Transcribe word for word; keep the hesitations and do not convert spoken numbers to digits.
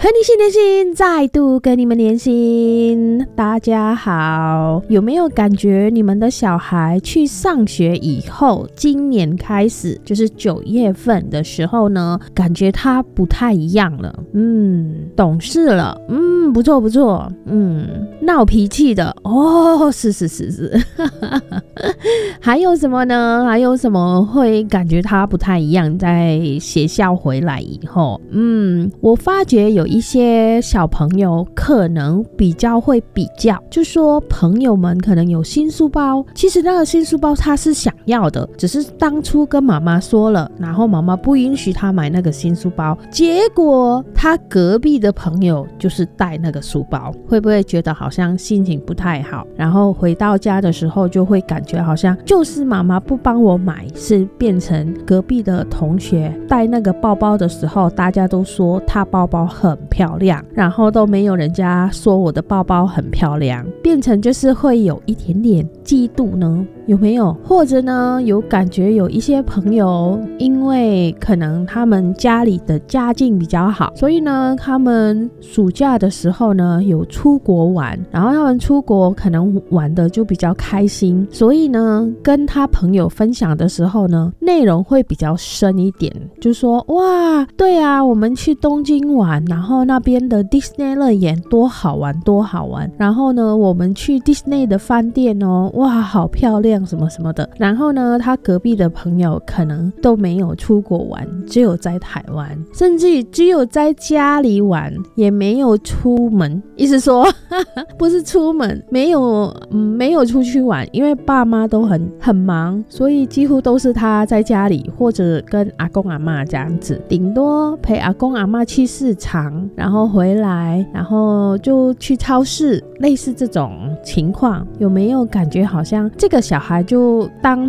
和你心连心，再度跟你们连心。大家好，有没有感觉你们的小孩去上学以后，今年开始就是九月份的时候呢，感觉他不太一样了，嗯，懂事了，嗯，不错不错，嗯，闹脾气的哦，是是是是还有什么呢？还有什么会感觉他不太一样，在学校回来以后，嗯，我发觉有一些小朋友可能比较会比较，就说朋友们可能有新书包，其实那个新书包他是想要的，只是当初跟妈妈说了，然后妈妈不允许他买那个新书包，结果他隔壁的朋友就是带那个书包，会不会觉得好像心情不太好？然后回到家的时候就会感觉好像就是妈妈不帮我买，是变成隔壁的同学带那个包包的时候，大家都说他包包很漂亮，然后都没有人家说我的包包很漂亮，变成就是会有一点点嫉妒呢，有没有？或者呢，有感觉有一些朋友因为可能他们家里的家境比较好，所以呢他们暑假的时候呢有出国玩，然后他们出国可能玩的就比较开心，所以呢跟他朋友分享的时候呢内容会比较深一点，就说哇对啊，我们去东京玩，然后那边的 Disney 乐园多好玩多好玩，然后呢我们去 Disney 的饭店哦，哇好漂亮什么什么的，然后呢他隔壁的朋友可能都没有出国玩，只有在台湾，甚至于只有在家里玩，也没有出门，意思说不是出门，没有、嗯、没有出去玩，因为爸妈都很很忙，所以几乎都是他在家里或者跟阿公阿嬷这样子，顶多陪阿公阿嬷去市场，然后回来，然后就去超市，类似这种情况，有没有感觉好像这个小孩就当